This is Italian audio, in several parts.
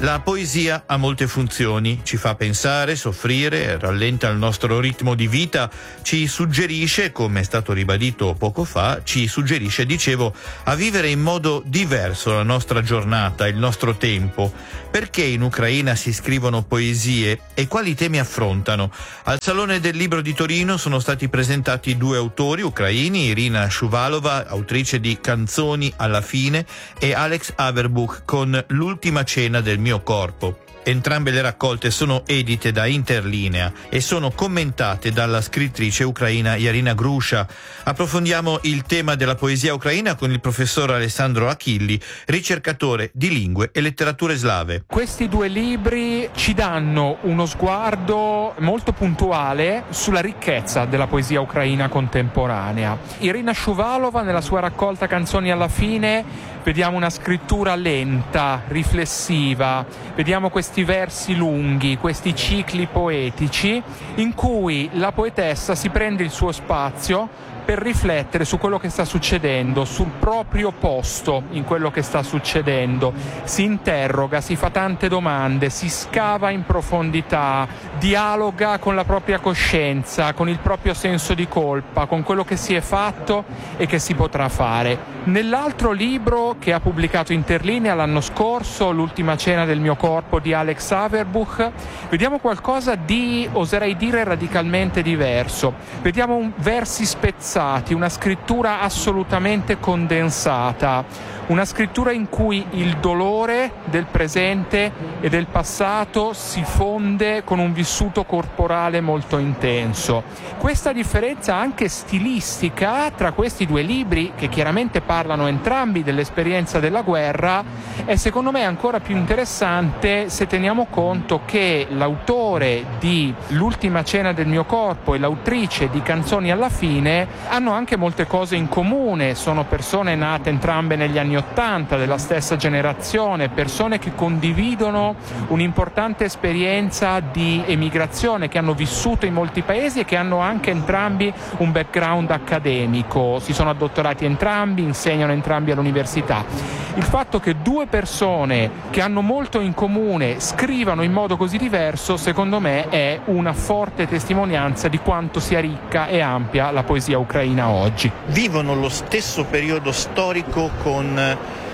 La poesia ha molte funzioni, ci fa pensare, soffrire, rallenta il nostro ritmo di vita, ci suggerisce, come è stato ribadito poco fa, dicevo, a vivere in modo diverso la nostra giornata, il nostro tempo. Perché in Ucraina si scrivono poesie e quali temi affrontano? Al Salone del Libro di Torino sono stati presentati 2 autori ucraini, Irina Shuvalova, autrice di Canzoni alla fine, e Alex Averbuch con L'ultima cena del mio corpo. Entrambe le raccolte sono edite da Interlinea e sono commentate dalla scrittrice ucraina Yarina Grusha. Approfondiamo il tema della poesia ucraina con il professor Alessandro Achilli, ricercatore di lingue e letterature slave. Questi 2 libri ci danno uno sguardo molto puntuale sulla ricchezza della poesia ucraina contemporanea. Irina Shuvalova, nella sua raccolta Canzoni alla fine, vediamo una scrittura lenta, riflessiva, vediamo questi versi lunghi, questi cicli poetici in cui la poetessa si prende il suo spazio per riflettere su quello che sta succedendo, sul proprio posto in quello che sta succedendo. Si interroga, si fa tante domande, si scava in profondità, dialoga con la propria coscienza, con il proprio senso di colpa, con quello che si è fatto e che si potrà fare. Nell'altro libro che ha pubblicato Interlinea l'anno scorso, L'ultima cena del mio corpo di Alex Averbuch, vediamo qualcosa di, oserei dire, radicalmente diverso. Vediamo versi spezzati, una scrittura assolutamente condensata, una scrittura in cui il dolore del presente e del passato si fonde con un vissuto corporale molto intenso. Questa differenza anche stilistica tra questi 2 libri, che chiaramente parlano entrambi dell'esperienza della guerra, è secondo me ancora più interessante se teniamo conto che l'autore di L'ultima cena del mio corpo e l'autrice di Canzoni alla fine hanno anche molte cose in comune. Sono persone nate entrambe negli anni 80, della stessa generazione, persone che condividono un'importante esperienza di emigrazione, che hanno vissuto in molti paesi e che hanno anche entrambi un background accademico. Si sono addottorati entrambi, insegnano entrambi all'università. Il fatto che 2 persone che hanno molto in comune scrivano in modo così diverso, secondo me, è una forte testimonianza di quanto sia ricca e ampia la poesia ucraina oggi. Vivono lo stesso periodo storico con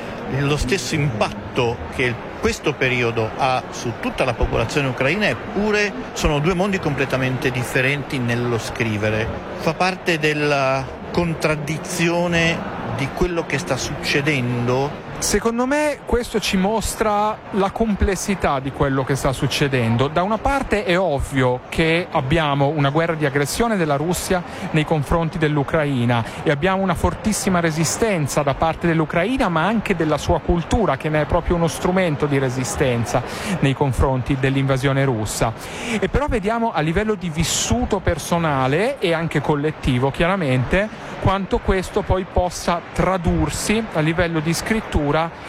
lo stesso impatto che questo periodo ha su tutta la popolazione ucraina, eppure sono 2 mondi completamente differenti nello scrivere. Fa parte della contraddizione di quello che sta succedendo. Secondo me questo ci mostra la complessità di quello che sta succedendo. Da una parte è ovvio che abbiamo una guerra di aggressione della Russia nei confronti dell'Ucraina e abbiamo una fortissima resistenza da parte dell'Ucraina, ma anche della sua cultura, che ne è proprio uno strumento di resistenza nei confronti dell'invasione russa. E però vediamo a livello di vissuto personale e anche collettivo, chiaramente, quanto questo poi possa tradursi a livello di scrittura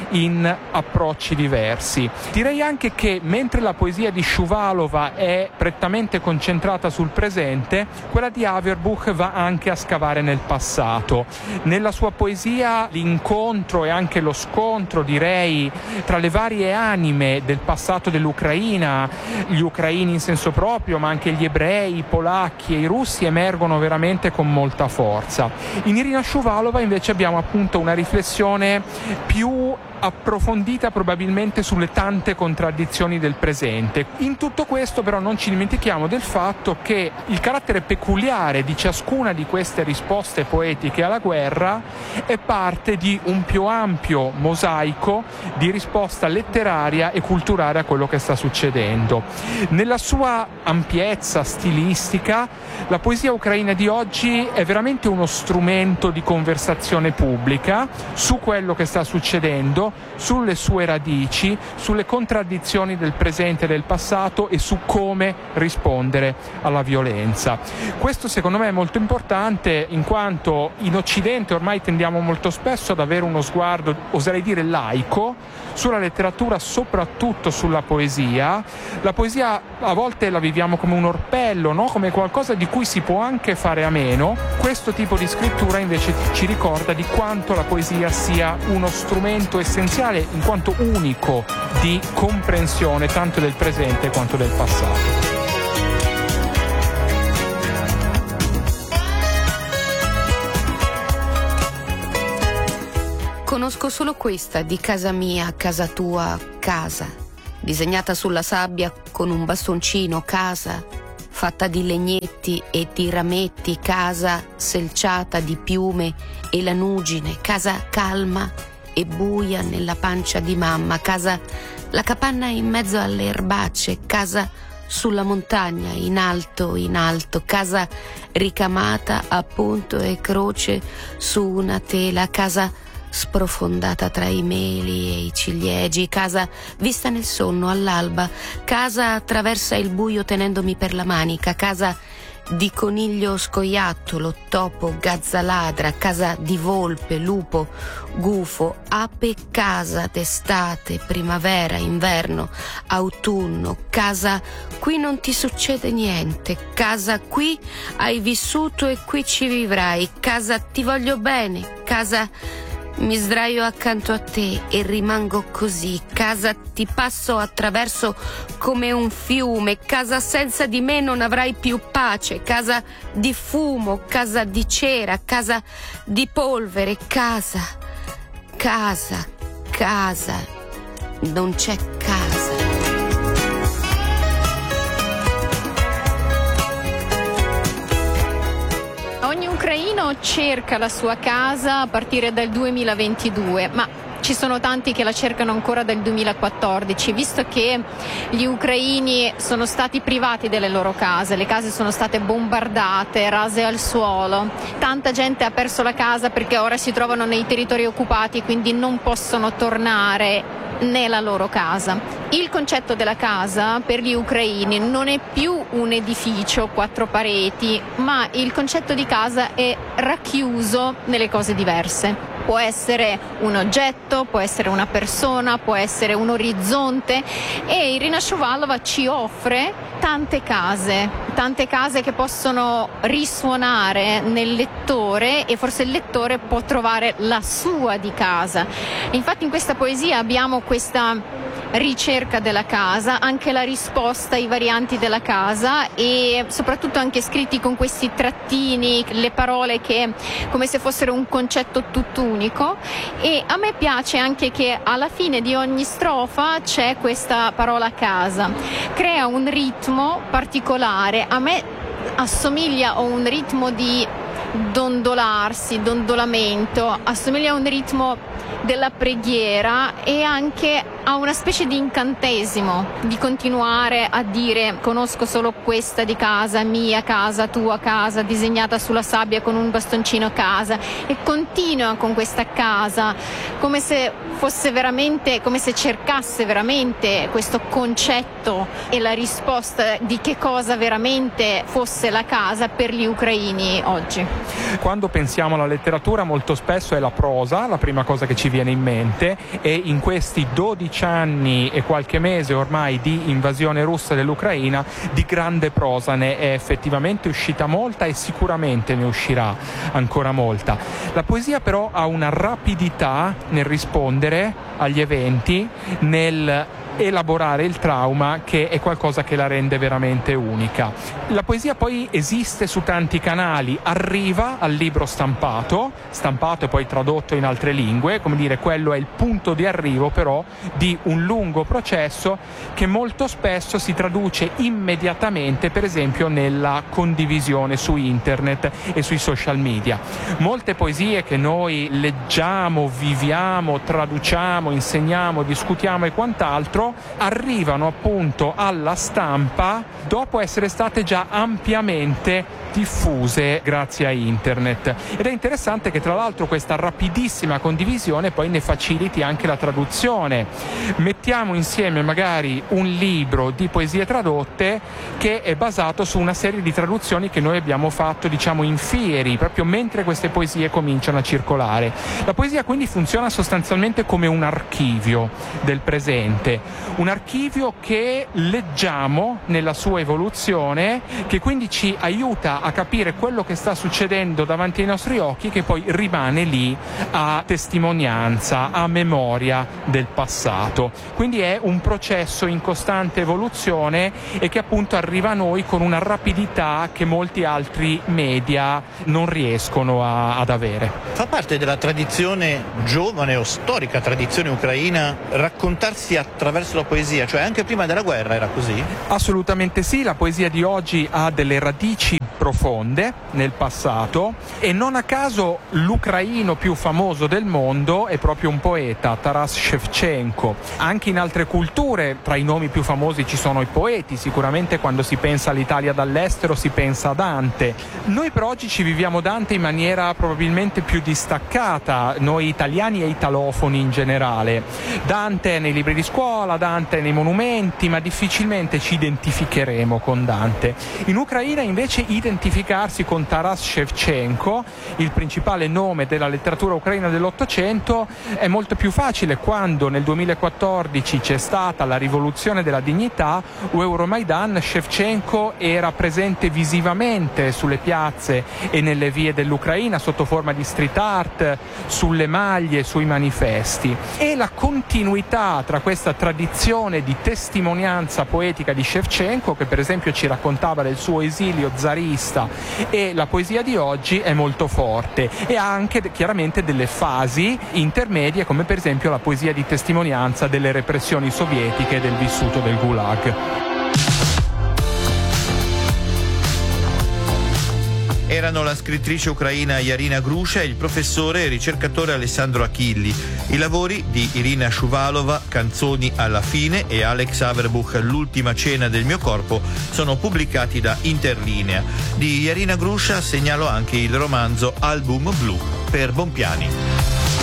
in approcci diversi. Direi anche che mentre la poesia di Shuvalova è prettamente concentrata sul presente, quella di Averbuch va anche a scavare nel passato. Nella sua poesia l'incontro e anche lo scontro, direi, tra le varie anime del passato dell'Ucraina, gli ucraini in senso proprio, ma anche gli ebrei, i polacchi e i russi, emergono veramente con molta forza. In Irina Shuvalova invece abbiamo appunto una riflessione più approfondita probabilmente sulle tante contraddizioni del presente. In tutto questo però non ci dimentichiamo del fatto che il carattere peculiare di ciascuna di queste risposte poetiche alla guerra è parte di un più ampio mosaico di risposta letteraria e culturale a quello che sta succedendo. Nella sua ampiezza stilistica, la poesia ucraina di oggi è veramente uno strumento di conversazione pubblica su quello che sta succedendo, sulle sue radici, sulle contraddizioni del presente e del passato e su come rispondere alla violenza. Questo secondo me è molto importante, in quanto in Occidente ormai tendiamo molto spesso ad avere uno sguardo, oserei dire, laico sulla letteratura, soprattutto sulla poesia. La poesia a volte la viviamo come un orpello, no? Come qualcosa di cui si può anche fare a meno. Questo tipo di scrittura invece ci ricorda di quanto la poesia sia uno strumento momento essenziale in quanto unico di comprensione tanto del presente quanto del passato. Conosco solo questa di casa mia, casa tua, casa, disegnata sulla sabbia con un bastoncino, casa, fatta di legnetti e di rametti, casa selciata di piume e lanugine, casa calma e buia nella pancia di mamma, casa la capanna in mezzo alle erbacce, casa sulla montagna, in alto, casa ricamata a punto e croce su una tela, casa sprofondata tra i meli e i ciliegi, casa vista nel sonno all'alba, casa attraversa il buio tenendomi per la manica, casa di coniglio scoiattolo, topo, gazza ladra, casa di volpe, lupo, gufo, ape, casa d'estate, primavera, inverno, autunno, casa qui non ti succede niente, casa qui hai vissuto e qui ci vivrai, casa ti voglio bene, casa mi sdraio accanto a te e rimango così, casa ti passo attraverso come un fiume, casa senza di me non avrai più pace, casa di fumo, casa di cera, casa di polvere, casa, non c'è casa. Ogni ucraino cerca la sua casa a partire dal 2022, ma ci sono tanti che la cercano ancora dal 2014, visto che gli ucraini sono stati privati delle loro case, le case sono state bombardate, rase al suolo, tanta gente ha perso la casa perché ora si trovano nei territori occupati e quindi non possono tornare nella loro casa. Il concetto della casa per gli ucraini non è più un edificio, 4 pareti, ma il concetto di casa è racchiuso nelle cose diverse. Può essere un oggetto, può essere una persona, può essere un orizzonte e Irina Shuvalova ci offre tante case che possono risuonare nel lettore e forse il lettore può trovare la sua di casa. Infatti in questa poesia abbiamo questa ricerca della casa, anche la risposta ai varianti della casa e soprattutto anche scritti con questi trattini, le parole che come se fossero un concetto tutt'unico, e a me piace anche che alla fine di ogni strofa c'è questa parola casa, crea un ritmo particolare, a me assomiglia a un ritmo di dondolamento, assomiglia a un ritmo della preghiera e anche a una specie di incantesimo, di continuare a dire conosco solo questa di casa, mia casa, tua casa, disegnata sulla sabbia con un bastoncino casa, e continua con questa casa come se fosse veramente, come se cercasse veramente questo concetto e la risposta di che cosa veramente fosse la casa per gli ucraini oggi. Quando pensiamo alla letteratura molto spesso è la prosa, la prima cosa che ci viene in mente, e in questi 12 anni e qualche mese ormai di invasione russa dell'Ucraina di grande prosa ne è effettivamente uscita molta e sicuramente ne uscirà ancora molta. La poesia però ha una rapidità nel rispondere agli eventi, nel elaborare il trauma, che è qualcosa che la rende veramente unica. La poesia poi esiste su tanti canali, arriva al libro stampato e poi tradotto in altre lingue, come dire, quello è il punto di arrivo però di un lungo processo che molto spesso si traduce immediatamente, per esempio, nella condivisione su internet e sui social media. Molte poesie che noi leggiamo, viviamo, traduciamo, insegniamo, discutiamo e quant'altro arrivano appunto alla stampa dopo essere state già ampiamente diffuse grazie a internet, ed è interessante che tra l'altro questa rapidissima condivisione poi ne faciliti anche la traduzione. Mettiamo insieme magari un libro di poesie tradotte che è basato su una serie di traduzioni che noi abbiamo fatto, diciamo, in fieri, proprio mentre queste poesie cominciano a circolare. La poesia quindi funziona sostanzialmente come un archivio del presente, Un archivio che leggiamo nella sua evoluzione, che quindi ci aiuta a capire quello che sta succedendo davanti ai nostri occhi, che poi rimane lì a testimonianza, a memoria del passato. Quindi è un processo in costante evoluzione e che appunto arriva a noi con una rapidità che molti altri media non riescono ad avere. Fa parte della tradizione giovane o storica tradizione ucraina raccontarsi attraverso la poesia, cioè anche prima della guerra era così? Assolutamente sì, la poesia di oggi ha delle radici profonde nel passato e non a caso l'ucraino più famoso del mondo è proprio un poeta, Taras Shevchenko. Anche in altre culture tra i nomi più famosi ci sono i poeti, sicuramente quando si pensa all'Italia dall'estero si pensa a Dante. Noi per oggi ci viviamo Dante in maniera probabilmente più distaccata, noi italiani e italofoni in generale. Dante nei libri di scuola, Dante nei monumenti, ma difficilmente ci identificheremo con Dante. In Ucraina invece identificarsi con Taras Shevchenko, il principale nome della letteratura ucraina dell'Ottocento, è molto più facile quando nel 2014 c'è stata la rivoluzione della dignità o Euromaidan. Shevchenko era presente visivamente sulle piazze e nelle vie dell'Ucraina sotto forma di street art, sulle maglie, sui manifesti. E la continuità tra questa tradizione di testimonianza poetica di Shevchenko, che per esempio ci raccontava del suo esilio zarista, e la poesia di oggi è molto forte e ha anche chiaramente delle fasi intermedie, come per esempio la poesia di testimonianza delle repressioni sovietiche e del vissuto del Gulag. Erano la scrittrice ucraina Yarina Grusha e il professore e ricercatore Alessandro Achilli. I lavori di Irina Shuvalova, Canzoni alla fine, e Alex Averbuch, L'ultima cena del mio corpo, sono pubblicati da Interlinea. Di Yarina Grusha segnalo anche il romanzo Album Blu per Bompiani.